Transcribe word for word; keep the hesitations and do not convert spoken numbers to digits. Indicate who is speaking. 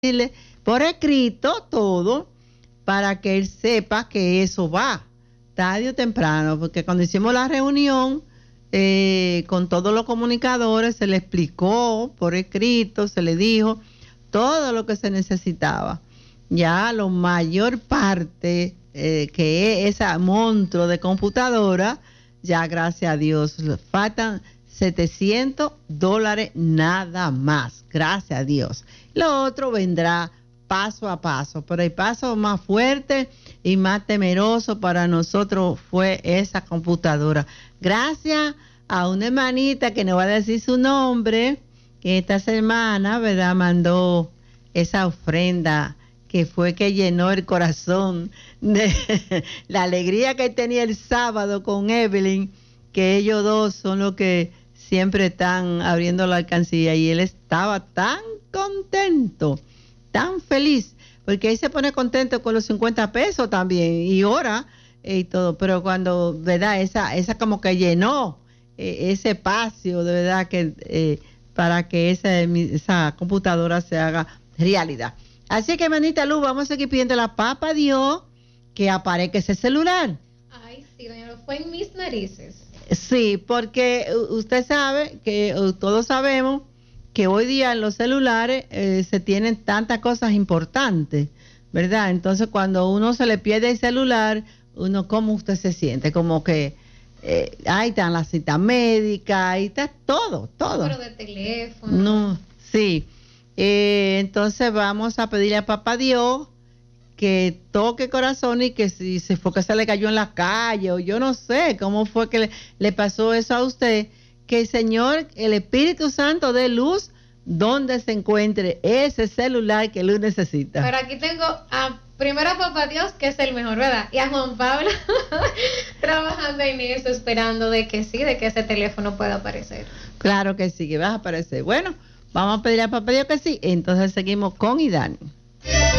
Speaker 1: decirle por escrito todo para que él sepa que eso va tarde o temprano, porque cuando hicimos la reunión eh, con todos los comunicadores se le explicó por escrito, se le dijo todo lo que se necesitaba. Ya la mayor parte eh, que es ese monstruo de computadora, ya gracias a Dios, faltan setecientos dólares nada más, gracias a Dios. Lo otro vendrá paso a paso, pero el paso más fuerte y más temeroso para nosotros fue esa computadora. Gracias a una hermanita que no va a decir su nombre, que esta semana, ¿verdad?, mandó esa ofrenda que fue que llenó el corazón de la alegría que tenía el sábado con Evelyn, que ellos dos son los que siempre están abriendo la alcancía, y él estaba tan contento, tan feliz, porque él se pone contento con los cincuenta pesos también, y ora y todo, pero cuando, ¿verdad?, esa, esa como que llenó eh, ese espacio, de verdad, que eh, para que esa, esa computadora se haga realidad. Así que, manita Luz, vamos a seguir pidiendo la papa Dios que aparezca ese celular.
Speaker 2: Ay, sí, doña Luz, fue en mis narices.
Speaker 1: Sí, porque usted sabe que todos sabemos que hoy día en los celulares eh, se tienen tantas cosas importantes, ¿verdad? Entonces, cuando uno se le pierde el celular, uno, ¿cómo usted se siente? Como que eh, ahí están las citas médicas, ahí está todo, todo.
Speaker 2: Número de teléfono.
Speaker 1: No, sí. Eh, entonces vamos a pedirle a Papá Dios que toque corazón, y que si se fue que se le cayó en la calle, o yo no sé cómo fue que le, le pasó eso a usted, que el Señor, el Espíritu Santo dé luz donde se encuentre ese celular que Luz necesita.
Speaker 2: Pero aquí tengo a primero a Papá Dios, que es el mejor, ¿verdad? Y a Juan Pablo trabajando en eso, esperando de que sí, de que ese teléfono pueda aparecer.
Speaker 1: Claro que sí, que va a aparecer. Bueno, vamos a pedir a Papá Dios que sí. Entonces seguimos con Idani.